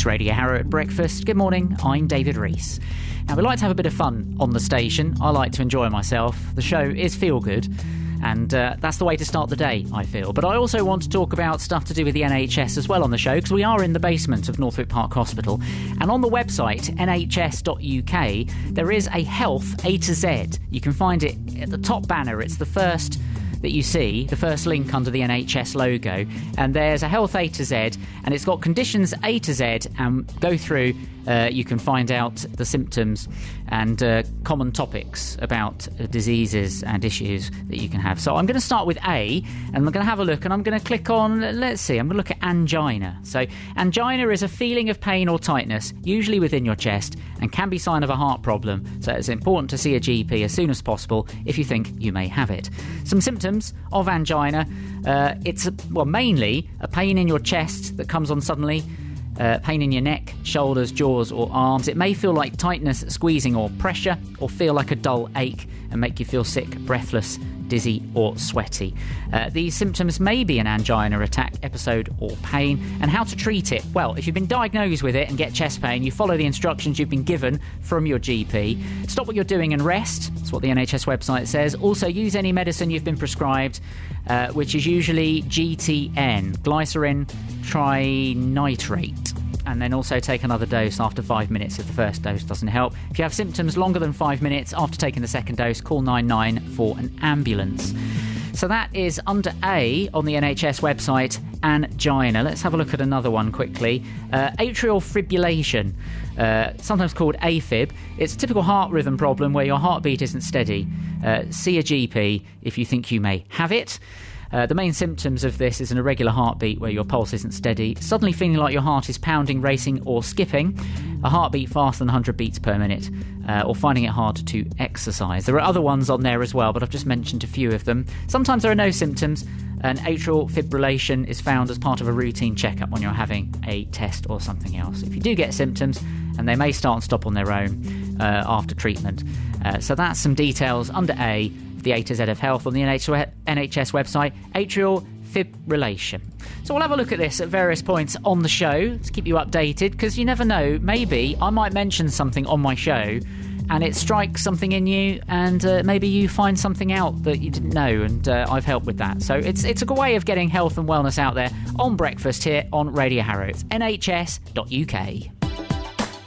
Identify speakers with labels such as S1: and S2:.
S1: It's Radio Harrow at breakfast. Good morning, I'm David Rees. Now, we like to have a bit of fun on the station. I like to enjoy myself. The show is feel good, and that's the way to start the day, I feel. But I also want to talk about stuff to do with the NHS as well on the show, because we are in the basement of Northwick Park Hospital. And on the website, nhs.uk, there is a health A to Z. You can find it at the top banner. It's the first that you see, the first link under the NHS logo, and there's a health A to Z, and it's got conditions A to Z, and go through, you can find out the symptoms and common topics about diseases and issues that you can have. So I'm going to start with A, and I'm going to have a look, and I'm going to click on, let's see, I'm going to look at angina. So angina is a feeling of pain or tightness, usually within your chest, and can be a sign of a heart problem. So it's important to see a GP as soon as possible if you think you may have it. Some symptoms of angina, it's mainly a pain in your chest that comes on suddenly, pain in your neck, shoulders, jaws or arms. It may feel like tightness, squeezing or pressure, or feel like a dull ache and make you feel sick, breathless, dizzy or sweaty. These symptoms may be an angina attack episode or pain. And how to treat it? Well, if you've been diagnosed with it and get chest pain, you follow the instructions you've been given from your GP. Stop what you're doing and rest. That's what the NHS website says. Also, use any medicine you've been prescribed, which is usually GTN, glycerin trinitrate. And then also take another dose after 5 minutes if the first dose doesn't help. If you have symptoms longer than 5 minutes after taking the second dose, call 99 for an ambulance. So that is under A on the NHS website, angina. Let's have a look at another one quickly. Atrial fibrillation, sometimes called AFib. It's a typical heart rhythm problem where your heartbeat isn't steady. See a GP if you think you may have it. The main symptoms of this is an irregular heartbeat where your pulse isn't steady, suddenly feeling like your heart is pounding, racing or skipping, a heartbeat faster than 100 beats per minute, or finding it hard to exercise. There are other ones on there as well, but I've just mentioned a few of them. Sometimes there are no symptoms, and atrial fibrillation is found as part of a routine checkup when you're having a test or something else. If you do get symptoms, and they may start and stop on their own after treatment. So that's some details under A, the A to Z of health on the NHS website, atrial fibrillation. So we'll have a look at this at various points on the show to keep you updated, because you never know, maybe I might mention something on my show and it strikes something in you, and maybe you find something out that you didn't know, and I've helped with that. So it's a good way of getting health and wellness out there on breakfast here on Radio Harrow. It's nhs.uk.